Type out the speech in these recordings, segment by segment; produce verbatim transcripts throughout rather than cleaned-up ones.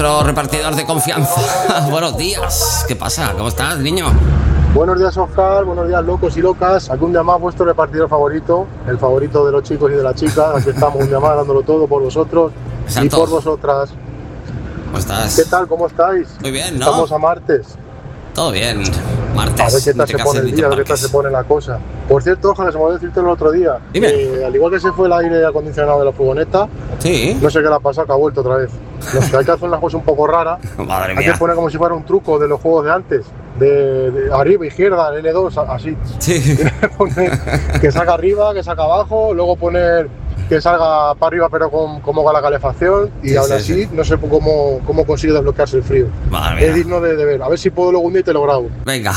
vuestro repartidor de confianza. Buenos días. ¿Qué pasa? ¿Cómo estás, niño? Buenos días, Oscar. Buenos días, locos y locas. Aquí un día más vuestro repartidor favorito, el favorito de los chicos y de las chicas. Aquí estamos un día más dándolo todo por vosotros. Exacto. Y por vosotras. ¿Cómo estás? ¿Qué tal? ¿Cómo estáis? Muy bien, ¿no? Estamos a martes. Todo bien. Martes. A ver qué tal se pone el día, a ver qué tal se pone la cosa. Por cierto, ojalá se me olvidó decirte el otro día. Dime. Eh, al igual que se fue el aire acondicionado de la furgoneta, sí. No sé qué le ha pasado, que ha vuelto otra vez. No sé, hay que hacer una cosa un poco rara. Madre hay mía. que poner como si fuera un truco de los juegos de antes. De, de arriba, izquierda, L dos, así. Sí. Poner que saca arriba, que saca abajo, luego poner que salga para arriba pero con, como con la calefacción y sí, aún sí, así sí. No sé cómo, cómo consigue desbloquearse el frío. Madre es digno de, de ver. A ver si puedo luego un día y te lo grabo. Venga.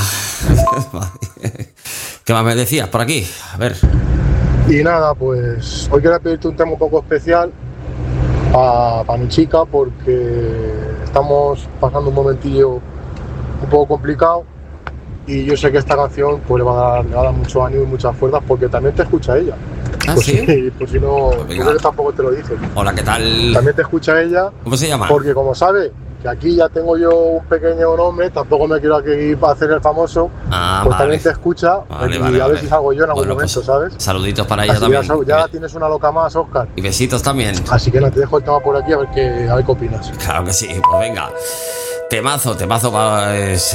¿Qué más me decías por aquí? A ver. Y nada, pues hoy quería pedirte un tema un poco especial para pa mi chica porque estamos pasando un momentillo un poco complicado y yo sé que esta canción pues, le, va a dar, le va a dar mucho ánimo y muchas fuerzas porque también te escucha ella. ¿Ah, pues sí? sí, pues si no, pues yo tampoco te lo dije. Hola, ¿qué tal? También te escucha ella. ¿Cómo se llama? Porque como sabes que aquí ya tengo yo un pequeño nombre, tampoco me quiero aquí para hacer el famoso, ah, pues vale. también te escucha vale, y vale, a ver vale. si salgo yo en algún bueno, momento, pues, ¿sabes? Saluditos para ella Así también. Ya, ya tienes una loca más, Oscar. Y besitos también. Así que nada, te dejo el tema por aquí a ver qué, a ver qué opinas. Claro que sí, pues venga. Temazo, temazo para